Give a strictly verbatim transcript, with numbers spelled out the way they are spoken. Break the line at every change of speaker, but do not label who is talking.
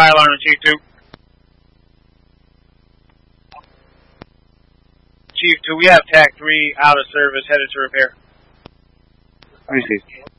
fire alarm on Chief two. Chief two, we have T A C three out of service, headed to repair.
Received.